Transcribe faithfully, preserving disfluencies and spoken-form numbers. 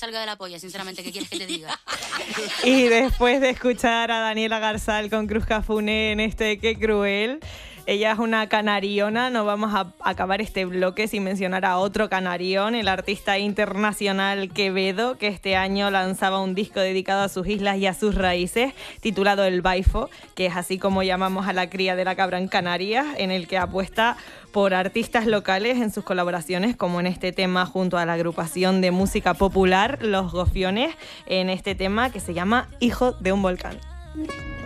salga de la polla, sinceramente, ¿qué quieres que te diga? Y después de escuchar a Daniela Garzal con Cruz Cafuné en este Qué Cruel, ella es una canariona, no vamos a acabar este bloque sin mencionar a otro canarión, el artista internacional Quevedo, que este año lanzaba un disco dedicado a sus islas y a sus raíces, titulado El Baifo, que es así como llamamos a la cría de la cabra en Canarias, en el que apuesta por artistas locales en sus colaboraciones, como en este tema junto a la agrupación de música popular Los Gofiones, en este tema que se llama Hijo de un Volcán.